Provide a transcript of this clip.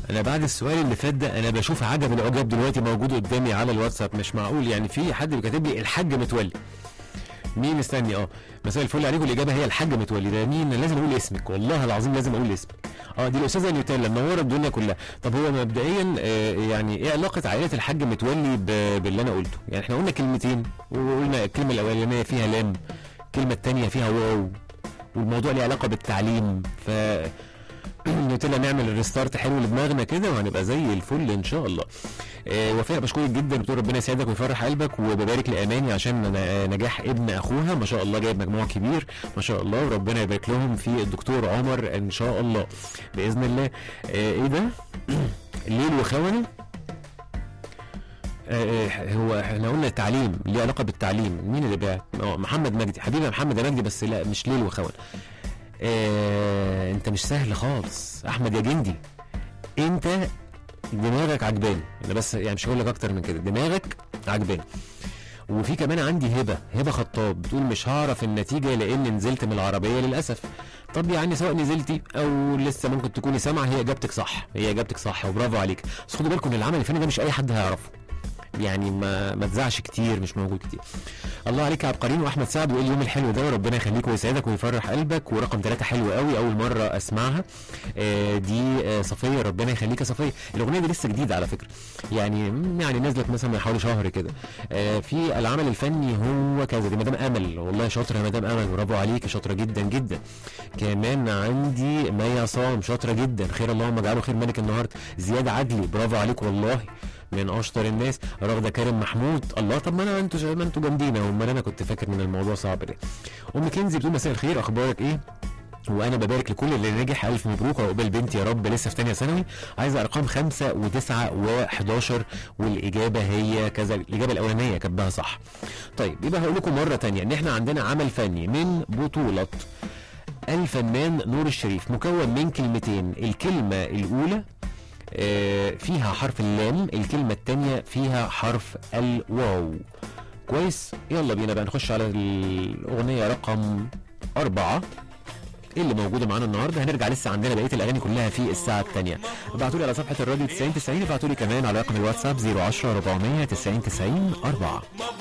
انا بعد السؤال اللي فات ده انا بشوف عجب العجاب دلوقتي موجود قدامي على الواتساب. مش معقول يعني في حد كاتب لي الحاج متولي. مين؟ استني. مساء الفل عليكم، الاجابه هي الحاج متولي. ده مين؟ لازم اقول اسمك، والله العظيم لازم اقول اسمك. دي الاستاذه نيوتيلا منوره الدنيا كلها. طب هو مبدئيا يعني ايه علاقه عائله الحاج متولي باللي انا قلته؟ يعني احنا قلنا كلمتين وقلنا الكلمه الاولانيه فيها لام، الكلمه الثانيه فيها واو، والموضوع له علاقه بالتعليم. ف نيوتيلا نعمل الريستارت حلو لدماغنا كده وهنبقى زي الفل ان شاء الله. وفاء بشكرك جدا، بتقول ربنا يسعدك ويفرح قلبك، وببارك لاماني عشان نجاح ابن اخوها ما شاء الله، جايب مجموع كبير ما شاء الله، وربنا يبارك لهم في الدكتور عمر ان شاء الله باذن الله. ايه ده؟ الليل وخونه. هو احنا قلنا التعليم ليه علاقه بالتعليم. مين اللي بعت؟ محمد مجدي حبيبي، محمد مجدي، بس لا مش ليل وخونه. انت مش سهل خالص احمد يا جندي، انت دماغك عجباني. انا بس يعني مش هقول لك اكتر من كده، دماغك عجباني. وفي كمان عندي هبه خطاب بتقول مش هعرف النتيجه لان نزلت من العربيه للاسف. طب يعني سواء نزلتي او لسه ممكن تكوني سامعه، هي اجابتك صح وبرافو عليك. بس خدوا بالكم ان العمل الفني ده مش اي حد هيعرفه، يعني ما تزعش كتير، مش موجود كتير. الله عليك يا عبقريين. واحمد سعد وايه اليوم الحلو ده، وربنا يخليك ويسعدك ويفرح قلبك. ورقم 3 حلو قوي، اول مره اسمعها. دي صفيه، ربنا يخليك يا صفيه. الاغنيه دي لسه جديده على فكره، يعني نزلت مثلا من حوالي شهر كده. في العمل الفني هو كذا. دي مدام امل، والله شاطره يا مدام امل، برافو عليك، شاطره جدا جدا. كمان عندي مي عصام، شاطره جدا، خير اللهم اجعله خير مالك النهارده. زياد عدلي، برافو عليك والله، من اشطر الناس. رغده كريم محمود، الله، طب ما انتوا جامدين اهو، امال انا كنت فاكر ان الموضوع صعب ده. ام كنزي بتقول مساء الخير، اخبارك ايه؟ وانا ببارك لكل اللي نجح، الف مبروك وعقبال بنتي يا رب لسه في ثانيه ثانوي. عايزه ارقام 5 و9 و11 والاجابه هي كذا. الاجابه الاولانيه كاتباها صح. طيب يبقى هقول لكم مره ثانيه ان احنا عندنا عمل فني من بطوله الفنان نور الشريف، مكون من كلمتين. الكلمه الاولى فيها حرف اللام، الكلمة التانية فيها حرف الواو. كويس، يلا بينا بقى نخش على الأغنية رقم 4 اللي موجودة معانا النهاردة. هنرجع لسه عندنا بقية الأغاني كلها في الساعة الثانية. ابعتولي على صفحة الراديو 9090، ابعتولي كمان على رقم الواتساب 010 400 90 90 4.